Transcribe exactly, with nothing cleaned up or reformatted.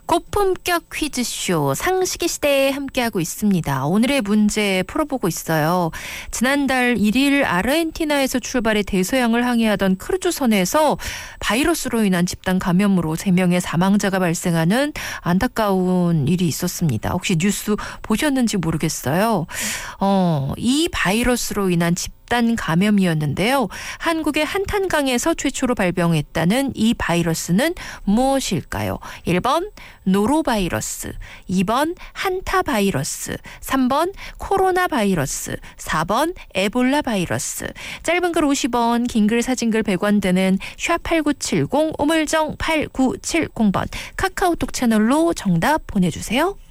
고품격 퀴즈쇼 상식의 시대에 함께하고 있습니다. 오늘의 문제 풀어보고 있어요. 지난달 일 일 아르헨티나에서 출발해 대서양을 항해하던 크루즈선에서 바이러스로 인한 집단 감염으로 세 명의 사망자가 발생하는 안타까운 일이 있었습니다. 혹시 뉴스 보셨는지 모르겠어요. 어, 이 바이러스로 인한 집단 집단 감염이었는데요. 한국의 한탄강에서 최초로 발병했다는 이 바이러스는 무엇일까요? 일 번 노로바이러스, 이 번 한타바이러스, 삼 번 코로나 바이러스, 사 번 에볼라 바이러스. 짧은 글 오십 원, 긴 글 사진 글 백 원 드는 샵 팔구칠공, 우물정 팔구칠공 번 카카오톡 채널로 정답 보내주세요.